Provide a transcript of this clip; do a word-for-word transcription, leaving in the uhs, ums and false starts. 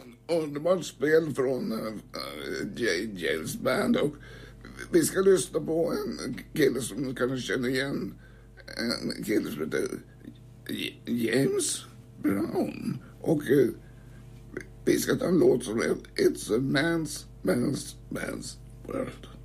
underbart spel från uh, J. James Band, och vi ska lyssna på en kille som du kanske känner igen, en kille som heter James Brown, och uh, vi ska ta en låt som heter It's a Man's Man's Man's World.